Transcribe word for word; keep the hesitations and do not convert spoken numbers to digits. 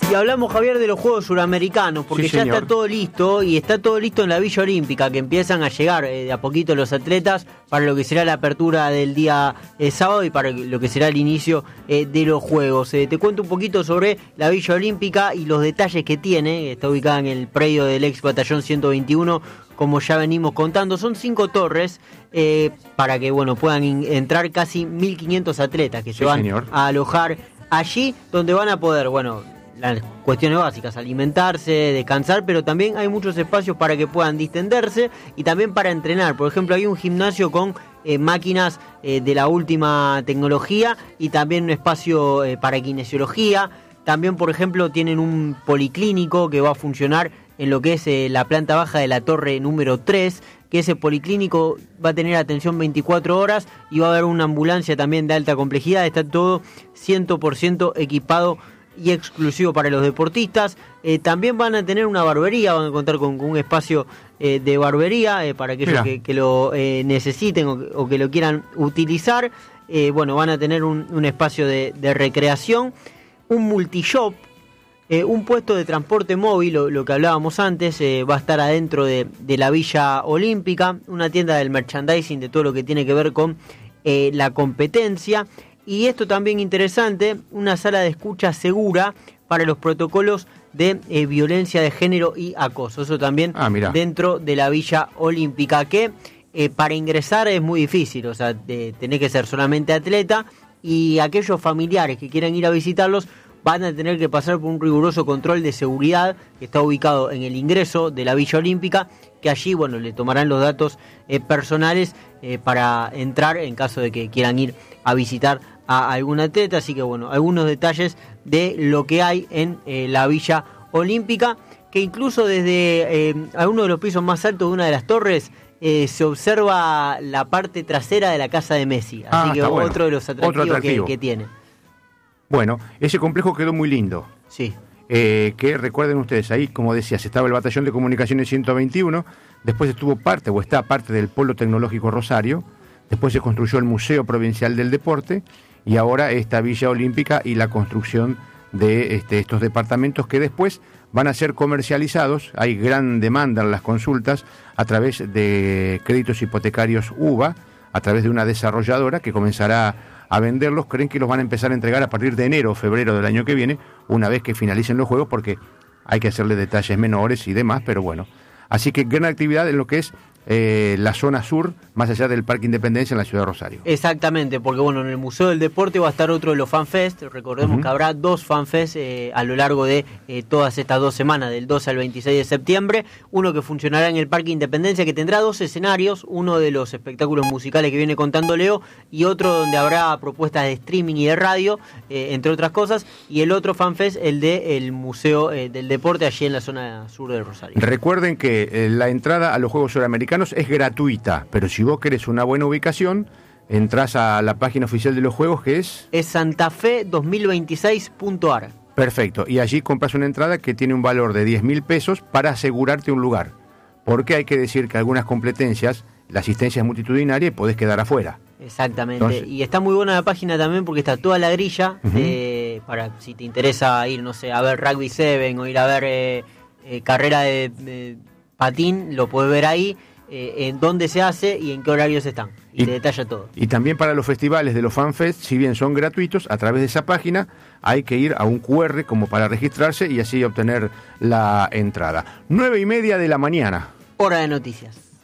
Y hablamos, Javier, de los Juegos Suramericanos, porque Sí, ya señor. está todo listo, y está todo listo en la Villa Olímpica, que empiezan a llegar eh, de a poquito los atletas para lo que será la apertura del día eh, sábado y para lo que será el inicio eh, de los Juegos. Eh, te cuento un poquito sobre la Villa Olímpica y los detalles que tiene. Está ubicada en el predio del ex batallón ciento veintiuno, como ya venimos contando. Son cinco torres eh, para que bueno puedan in- entrar casi mil quinientos atletas que se Sí, van señor. a alojar allí, donde van a poder, bueno, las cuestiones básicas, alimentarse, descansar, pero también hay muchos espacios para que puedan distenderse y también para entrenar. Por ejemplo, hay un gimnasio con eh, máquinas eh, de la última tecnología y también un espacio eh, para kinesiología. También, por ejemplo, tienen un policlínico que va a funcionar en lo que es eh, la planta baja de la torre número tres, que ese policlínico va a tener atención veinticuatro horas y va a haber una ambulancia también de alta complejidad. Está todo cien por ciento equipado y exclusivo para los deportistas. Eh, también van a tener una barbería, van a contar con, con un espacio eh, de barbería eh, para aquellos que, que lo eh, necesiten o, o que lo quieran utilizar. Eh, bueno, van a tener un, un espacio de, de recreación, un multishop, eh, un puesto de transporte móvil, lo, lo que hablábamos antes, eh, va a estar adentro de, de la Villa Olímpica, una tienda del merchandising, de todo lo que tiene que ver con eh, la competencia. Y esto también interesante, una sala de escucha segura para los protocolos de eh, violencia de género y acoso. Eso también Ah, mirá. dentro de la Villa Olímpica, que eh, para ingresar es muy difícil, o sea, de, tenés que ser solamente atleta, y aquellos familiares que quieran ir a visitarlos van a tener que pasar por un riguroso control de seguridad que está ubicado en el ingreso de la Villa Olímpica, que allí, bueno, le tomarán los datos eh, personales eh, para entrar en caso de que quieran ir a visitar a algún atleta. Así que bueno, algunos detalles de lo que hay en eh, la Villa Olímpica, que incluso desde eh, alguno de los pisos más altos de una de las torres eh, se observa la parte trasera de la casa de Messi. Así Ah, que está otro bueno. de los atractivos, Otro atractivo. Que, que tiene. Bueno, ese complejo quedó muy lindo. Sí. Eh, que recuerden ustedes, ahí, como decías, estaba el Batallón de Comunicaciones ciento veintiuno, después estuvo parte, o está parte del Polo Tecnológico Rosario, después se construyó el Museo Provincial del Deporte, y ahora esta Villa Olímpica y la construcción de este, estos departamentos que después van a ser comercializados. Hay gran demanda en las consultas a través de créditos hipotecarios U V A, a través de una desarrolladora que comenzará a venderlos. Creen que los van a empezar a entregar a partir de enero o febrero del año que viene, una vez que finalicen los juegos, porque hay que hacerle detalles menores y demás, pero bueno. Así que gran actividad en lo que es eh, la zona sur, más allá del Parque Independencia en la ciudad de Rosario. Exactamente, porque bueno, en el Museo del Deporte va a estar otro de los FanFest. Recordemos Uh-huh. que habrá dos FanFest eh, a lo largo de eh, todas estas dos semanas, del doce al veintiséis de septiembre. Uno que funcionará en el Parque Independencia, que tendrá dos escenarios, uno de los espectáculos musicales que viene contando Leo, y otro donde habrá propuestas de streaming y de radio, eh, entre otras cosas, y el otro FanFest, el del Museo eh, del Deporte, allí en la zona sur de Rosario. Recuerden que eh, la entrada a los Juegos Suramericanos es gratuita, pero si vos querés una buena ubicación, entrás a la página oficial de los Juegos, que es... Es santafe dos mil veintiséis punto a r. Perfecto, y allí compras una entrada que tiene un valor de diez mil pesos para asegurarte un lugar, porque hay que decir que algunas competencias, la asistencia es multitudinaria y podés quedar afuera. Exactamente, Entonces, y está muy buena la página también porque está toda la grilla, Uh-huh. eh, para si te interesa ir, no sé, a ver Rugby siete o ir a ver eh, eh, carrera de, de patín, lo podés ver ahí, eh, en dónde se hace y en qué horarios están, y, Y- te detalla todo. Y también para los festivales de los FanFest, si bien son gratuitos, a través de esa página hay que ir a un cu erre como para registrarse y así obtener la entrada. Nueve y media de la mañana. Hora de noticias.